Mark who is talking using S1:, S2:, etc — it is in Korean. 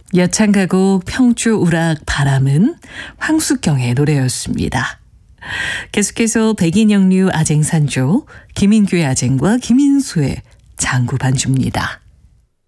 S1: 여창가곡 평주우락 바람은 황숙경의 노래였습니다. 계속해서 백인영류 아쟁산조, 김인규의 아쟁과 김인수의 장구 반주입니다.